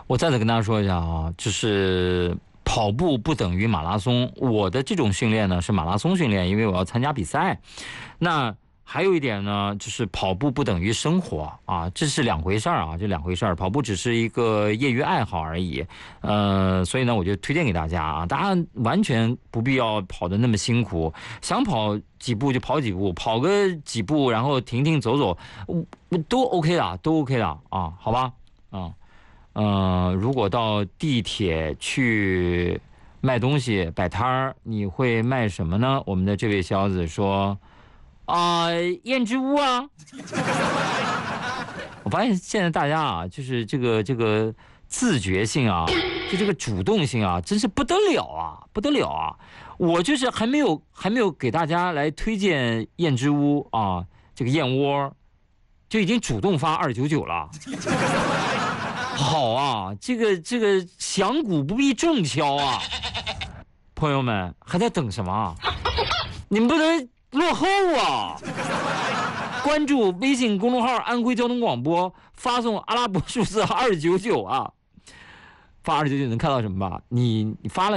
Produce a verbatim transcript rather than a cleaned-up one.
我再次跟大家说一下啊，就是跑步不等于马拉松。我的这种训练呢是马拉松训练，因为我要参加比赛。那还有一点呢，就是跑步不等于生活啊，这是两回事儿啊，这两回事儿。跑步只是一个业余爱好而已，呃，所以呢，我就推荐给大家啊，大家完全不必要跑得那么辛苦，想跑几步就跑几步，跑个几步，然后停停走走，都 OK 的，都 OK 的啊，好吧，啊。呃，如果到地铁去卖东西摆摊儿，你会卖什么呢？我们的这位小子说，啊、呃，燕之屋啊。我发现现在大家啊，就是这个这个自觉性啊，就这个主动性啊，真是不得了啊，不得了啊！我就是还没有还没有给大家来推荐燕之屋啊，这个燕窝，就已经主动发二九九了。好啊，这个这个响鼓不必重敲啊，朋友们还在等什么？你们不能落后啊！关注微信公众号“安徽交通广播”，发送阿拉伯数字二九九啊，发二九九能看到什么吧？你你发了。